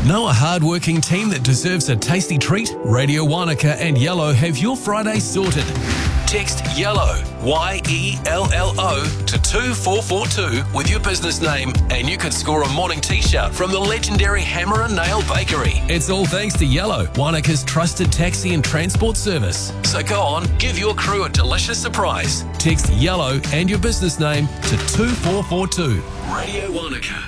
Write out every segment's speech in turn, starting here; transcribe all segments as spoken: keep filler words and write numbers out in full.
Know a hard-working team that deserves a tasty treat? Radio Wanaka and Yellow have your Friday sorted. Text YELLOW, Y E L L O, to two four four two with your business name and you could score a morning t-shirt from the legendary Hammer and Nail Bakery. It's all thanks to Yellow, Wanaka's trusted taxi and transport service. So go on, give your crew a delicious surprise. Text YELLOW and your business name to two four four two. Radio Wanaka.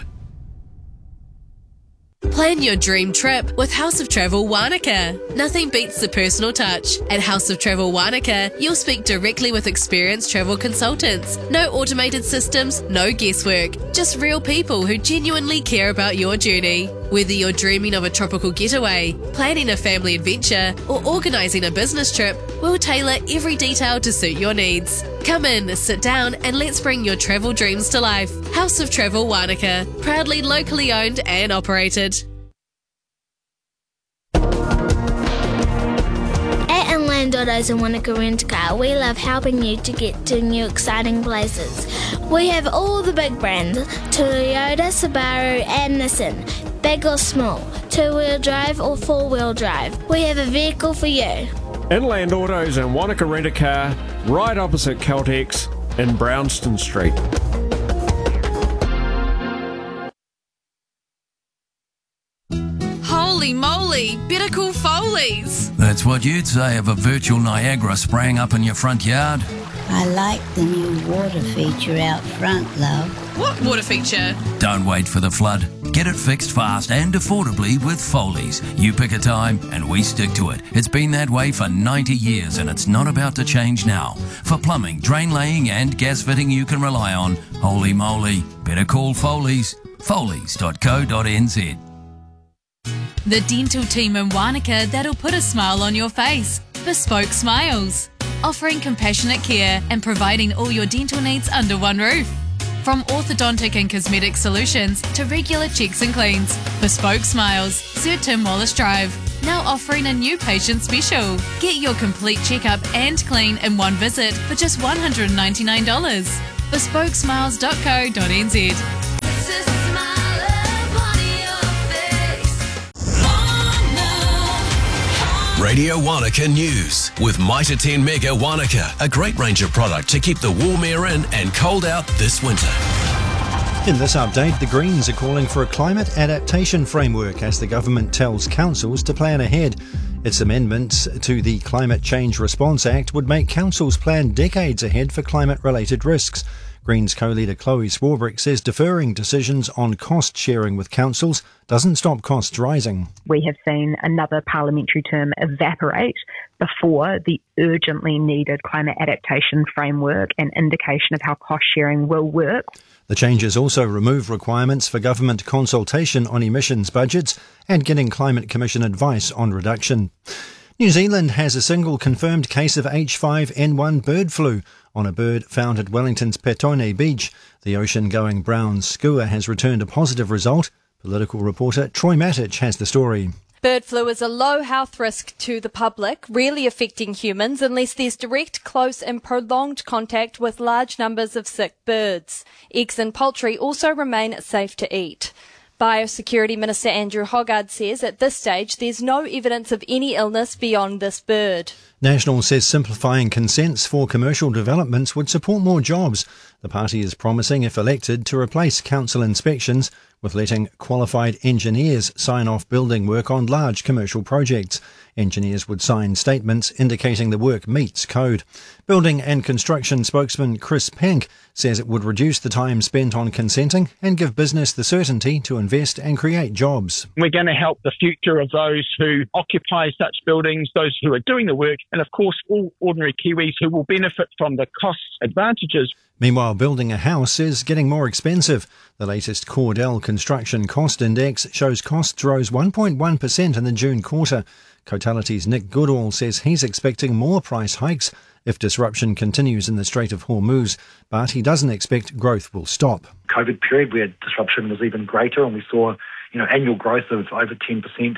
Plan your dream trip with House of Travel Wanaka. Nothing beats the personal touch. At House of Travel Wanaka, you'll speak directly with experienced travel consultants. No automated systems, no guesswork. Just real people who genuinely care about your journey. Whether you're dreaming of a tropical getaway, planning a family adventure, or organising a business trip, we'll tailor every detail to suit your needs. Come in, sit down, and let's bring your travel dreams to life. House of Travel Wanaka, proudly locally owned and operated. At Inland Autos and Wanaka Rent Car, we love helping you to get to new exciting places. We have all the big brands, Toyota, Subaru and Nissan. Big or small, two-wheel drive or four-wheel drive. We have a vehicle for you. Inland Autos and Wanaka Rent a Car, right opposite Caltex in Brownston Street. Holy moly, better call Foley's. That's what you'd say of a virtual Niagara spraying up in your front yard. I like the new water feature out front, love. What water feature? Don't wait for the flood. Get it fixed fast and affordably with Foley's. You pick a time and we stick to it. It's been that way for ninety years and it's not about to change now. For plumbing, drain laying and gas fitting you can rely on, holy moly, better call Foley's. Foley's dot co dot n z. The dental team in Wanaka that'll put a smile on your face. Bespoke Smiles. Offering compassionate care and providing all your dental needs under one roof. From orthodontic and cosmetic solutions to regular checks and cleans. Bespoke Smiles, Sir Tim Wallace Drive. Now offering a new patient special. Get your complete checkup and clean in one visit for just one hundred ninety-nine dollars. bespoke smiles dot co dot n z. Radio Wanaka News with Mitre ten Mega Wanaka, a great range of product to keep the warm air in and cold out this winter. In this update, the Greens are calling for a climate adaptation framework as the government tells councils to plan ahead. Its amendments to the Climate Change Response Act would make councils plan decades ahead for climate-related risks. Greens co-leader Chloe Swarbrick says deferring decisions on cost sharing with councils doesn't stop costs rising. We have seen another parliamentary term evaporate before the urgently needed climate adaptation framework and indication of how cost sharing will work. The changes also remove requirements for government consultation on emissions budgets and getting Climate Commission advice on reduction. New Zealand has a single confirmed case of H five N one bird flu on a bird found at Wellington's Petone Beach. The ocean-going brown skua has returned a positive result. Political reporter Troy Matic has the story. Bird flu is a low health risk to the public, rarely affecting humans unless there's direct, close and prolonged contact with large numbers of sick birds. Eggs and poultry also remain safe to eat. Biosecurity Minister Andrew Hoggard says at this stage there's no evidence of any illness beyond this bird. National says simplifying consents for commercial developments would support more jobs. The party is promising, if elected, to replace council inspections with letting qualified engineers sign off building work on large commercial projects. Engineers would sign statements indicating the work meets code. Building and construction spokesman Chris Penk says it would reduce the time spent on consenting and give business the certainty to invest and create jobs. We're going to help the future of those who occupy such buildings, those who are doing the work, and of course all ordinary Kiwis who will benefit from the cost advantages. Meanwhile, building a house is getting more expensive. The latest Cordell Construction Cost Index shows costs rose one point one percent in the June quarter. Cotality's Nick Goodall says he's expecting more price hikes if disruption continues in the Strait of Hormuz, but he doesn't expect growth will stop. COVID period where disruption was even greater and we saw, you know, annual growth of over ten percent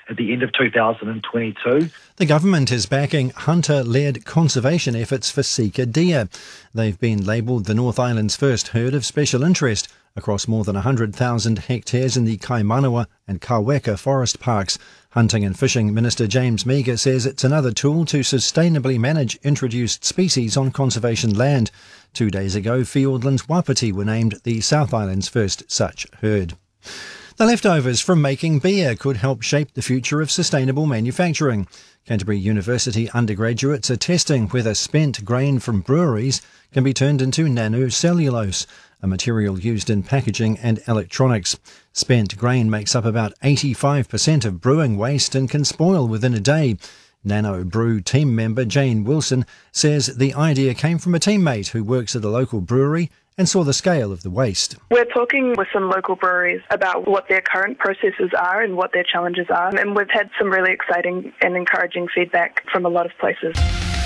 at the end of two thousand twenty-two. The government is backing hunter-led conservation efforts for sika deer. They've been labelled the North Island's first herd of special interest across more than one hundred thousand hectares in the Kaimanawa and Kaweka forest parks. Hunting and Fishing Minister James Meagher says it's another tool to sustainably manage introduced species on conservation land. Two days ago, Fiordland's Wapiti were named the South Island's first such herd. The leftovers from making beer could help shape the future of sustainable manufacturing. Canterbury University undergraduates are testing whether spent grain from breweries can be turned into nanocellulose, a material used in packaging and electronics. Spent grain makes up about eighty-five percent of brewing waste and can spoil within a day. Nano Brew team member Jane Wilson says the idea came from a teammate who works at a local brewery and saw the scale of the waste. We're talking with some local breweries about what their current processes are and what their challenges are, and we've had some really exciting and encouraging feedback from a lot of places.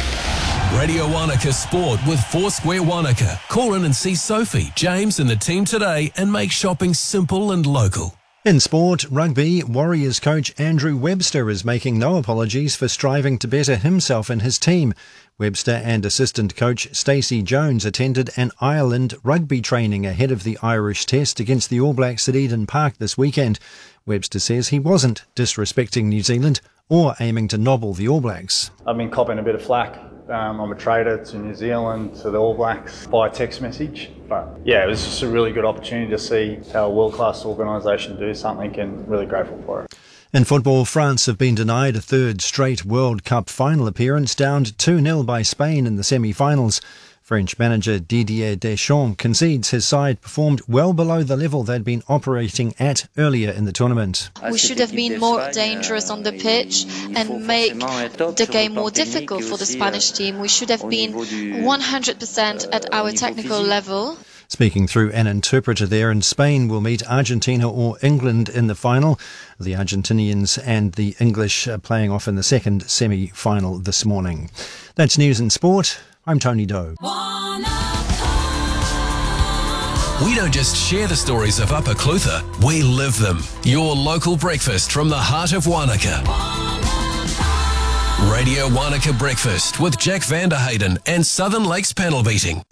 Radio Wanaka Sport with Foursquare Wanaka. Call in and see Sophie, James and the team today and make shopping simple and local. In sport, rugby, Warriors coach Andrew Webster is making no apologies for striving to better himself and his team. Webster and assistant coach Stacey Jones attended an Ireland rugby training ahead of the Irish test against the All Blacks at Eden Park this weekend. Webster says he wasn't disrespecting New Zealand or aiming to nobble the All Blacks. I've been copping a bit of flack. Um, I'm a trader to New Zealand, to the All Blacks, by text message. But yeah, it was just a really good opportunity to see how a world-class organisation do something, and really grateful for it. In football, France have been denied a third straight World Cup final appearance, downed two nil by Spain in the semi-finals. French manager Didier Deschamps concedes his side performed well below the level they'd been operating at earlier in the tournament. We should have been more dangerous on the pitch and make the game more difficult for the Spanish team. We should have been one hundred percent at our technical level. Speaking through an interpreter there, and Spain will meet Argentina or England in the final. The Argentinians and the English are playing off in the second semi-final this morning. That's news and sport. I'm Tony Doe. We don't just share the stories of Upper Clutha, we live them. Your local breakfast from the heart of Wanaka. Radio Wanaka Breakfast with Jack Vanderhayden and Southern Lakes Panel Beating.